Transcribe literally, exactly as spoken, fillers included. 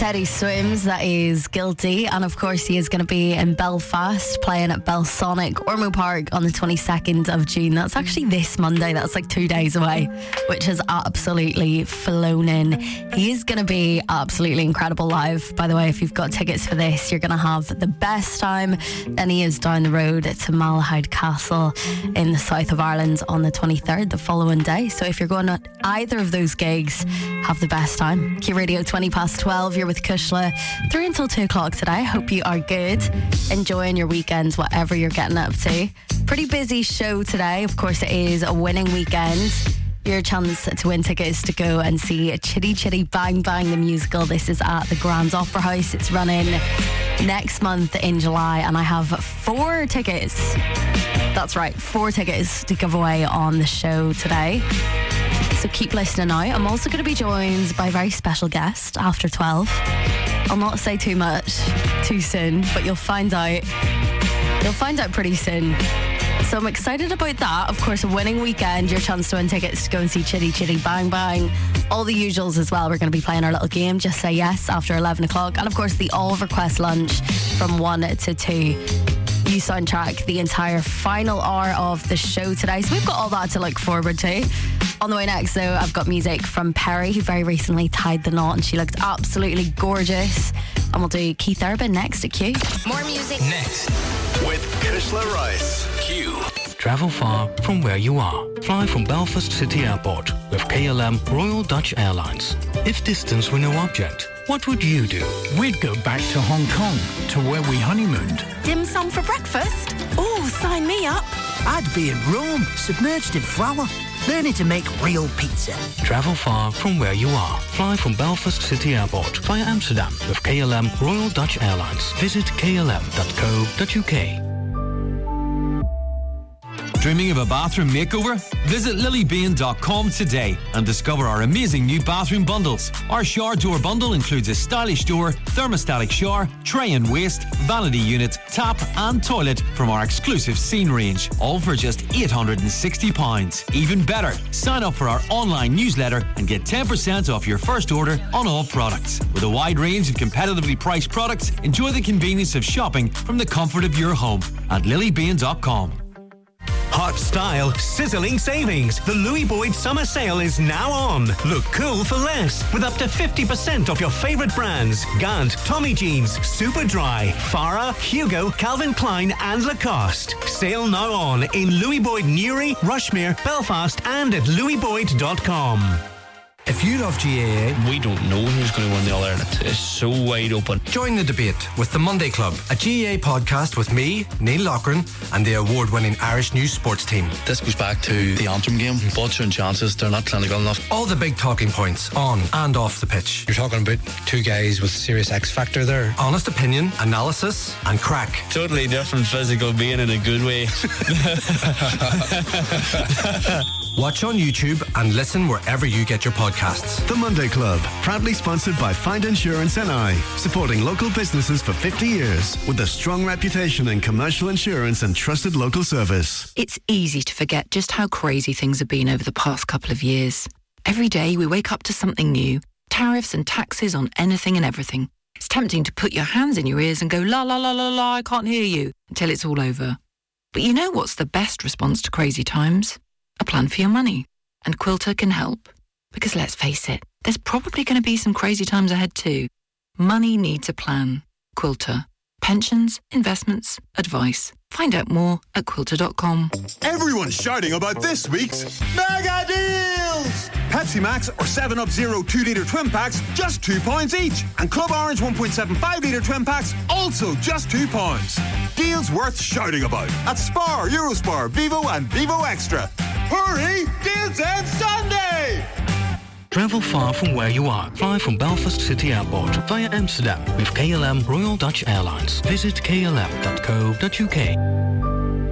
Teddy Swims, that is Guilty. And of course he is going to be in Belfast playing at Belsonic Ormo Park on the twenty-second of June. That's actually this Monday. That's like two days away, which has absolutely flown in. He is going to be absolutely incredible live. By the way, if you've got tickets for this, you're going to have the best time. Then he is down the road to Malahide Castle in the south of Ireland on the twenty-third, the following day. So if you're going to either of those gigs, have the best time. Q Radio twenty past twelve, you're with Kushla through until two o'clock today. Hope you are good, enjoying your weekends, whatever you're getting up to. Pretty busy show today. Of course, it is a winning weekend. Your chance to win tickets to go and see Chitty Chitty Bang Bang the musical. This is at the Grand Opera House. It's running next month in July, and I have four tickets. That's right, four tickets to give away on the show today. So keep listening out. I'm also going to be joined by a very special guest after twelve. I'll not say too much too soon, but you'll find out. You'll find out pretty soon. So I'm excited about that. Of course, a winning weekend, your chance to win tickets to go and see Chitty Chitty Bang Bang. All the usuals as well. We're going to be playing our little game, Just Say Yes, after eleven o'clock. And of course, the All Request Lunch from one to two. You soundtrack the entire final hour of the show today. So we've got all that to look forward to. On the way next, though, I've got music from Perry, who very recently tied the knot, and she looked absolutely gorgeous. And we'll do Keith Urban next at Q. More music next with Kushla Rice. Q. Travel far from where you are. Fly from Belfast City Airport with K L M Royal Dutch Airlines. If distance were no object, what would you do? We'd go back to Hong Kong, to where we honeymooned. Dim sum for breakfast? Oh, sign me up. I'd be in Rome, submerged in flour, learning to make real pizza. Travel far from where you are. Fly from Belfast City Airport via Amsterdam with K L M Royal Dutch Airlines. Visit k l m dot co dot u k. Dreaming of a bathroom makeover? Visit lily bean dot com today and discover our amazing new bathroom bundles. Our shower door bundle includes a stylish door, thermostatic shower, tray and waste, vanity unit, tap and toilet from our exclusive Scene range, all for just eight hundred sixty pounds. Even better, sign up for our online newsletter and get ten percent off your first order on all products. With a wide range of competitively priced products, enjoy the convenience of shopping from the comfort of your home at lily bean dot com. Hot style, sizzling savings. The Louis Boyd Summer Sale is now on. Look cool for less with up to fifty percent off your favourite brands. Gant, Tommy Jeans, Superdry, Farah, Hugo, Calvin Klein and Lacoste. Sale now on in Louis Boyd Newry, Rushmere, Belfast and at louis boyd dot com. If you love G A A, we don't know who's going to win the All Ireland. It's so wide open. Join the debate with the Monday Club, a G A A podcast with me, Neil Loughran, and the award-winning Irish News sports team. This goes back to the Antrim game. Butcher and chances, they're not clinical enough. All the big talking points on and off the pitch. You're talking about two guys with serious X factor there. Honest opinion, analysis, and crack. Totally different physical being in a good way. Watch on YouTube and listen wherever you get your podcasts. The Monday Club, proudly sponsored by Find Insurance N I, supporting local businesses for fifty years with a strong reputation in commercial insurance and trusted local service. It's easy to forget just how crazy things have been over the past couple of years. Every day we wake up to something new, tariffs and taxes on anything and everything. It's tempting to put your hands in your ears and go, la la la la la, I can't hear you, until it's all over. But you know what's the best response to crazy times? A plan for your money. And Quilter can help. Because let's face it, there's probably going to be some crazy times ahead too. Money needs a plan. Quilter. Pensions, investments, advice. Find out more at quilter dot com. Everyone's shouting about this week's mega deals! Pepsi Max or seven up Zero two litre twin packs, just two pounds each. And Club Orange one point seven five litre twin packs, also just two pounds. Deals worth shouting about at Spar, Eurospar, Vivo and Vivo Extra. Hurry! Deals end Sunday! Travel far from where you are. Fly from Belfast City Airport via Amsterdam with K L M Royal Dutch Airlines. Visit k l m dot co dot u k.